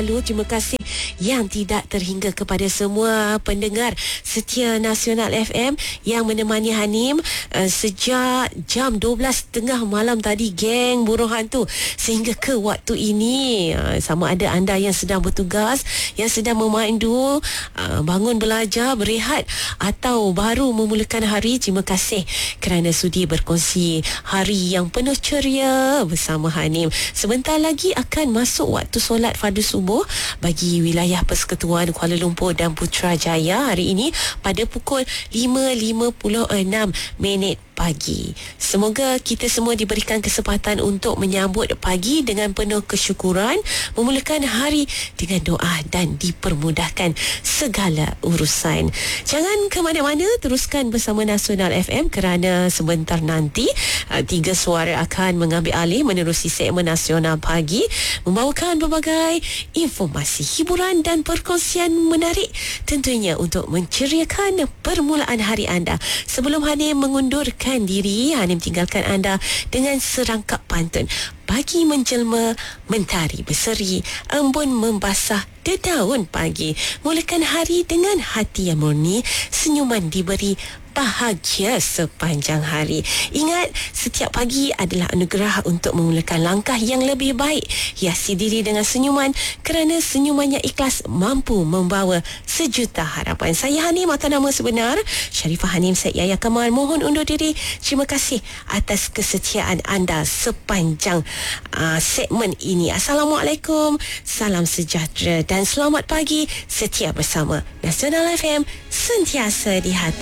Terima kasih yang tidak terhingga kepada semua pendengar setia Nasional FM yang menemani Hanim sejak jam 12.30 malam tadi, geng Burung Hantu, sehingga ke waktu ini. Sama ada anda yang sedang bertugas, yang sedang memandu, bangun belajar, berehat atau baru memulakan hari, terima kasih kerana sudi berkongsi hari yang penuh ceria bersama Hanim. Sebentar lagi akan masuk waktu solat fardu subuh bagi wilayah Persekutuan Kuala Lumpur dan Putrajaya hari ini pada pukul 5.56 pagi. Semoga kita semua diberikan kesempatan untuk menyambut pagi dengan penuh kesyukuran, memulakan hari dengan doa dan dipermudahkan segala urusan. Jangan ke mana-mana, teruskan bersama Nasional FM kerana sebentar nanti Tiga Suara akan mengambil alih menerusi segmen Nasional Pagi, membawakan berbagai informasi, hiburan dan perkongsian menarik, tentunya untuk menceriakan permulaan hari anda. Sebelum Hanim mengundurkan diri, Hanim tinggalkan anda dengan serangkap pantun. Pagi menjelma, mentari berseri, embun membasah dedaun pagi. Mulakan hari dengan hati yang murni, senyuman diberi, bahagia sepanjang hari. Ingat, setiap pagi adalah anugerah untuk memulakan langkah yang lebih baik. Hiasi diri dengan senyuman kerana senyuman yang ikhlas mampu membawa sejuta harapan. Saya Hanim atau nama sebenar Sharifah Hanim Syed Yahya Kamal, mohon undur diri. Terima kasih atas kesetiaan anda sepanjang segmen ini. Assalamualaikum, salam sejahtera dan selamat pagi. Setia bersama Nasional FM, sentiasa di hati.